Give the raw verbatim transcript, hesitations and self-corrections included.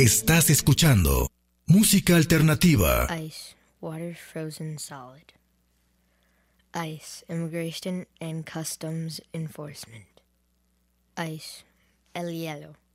Estás escuchando música alternativa. ICE, water frozen solid. ICE, Immigration and Customs Enforcement. ICE, el hielo.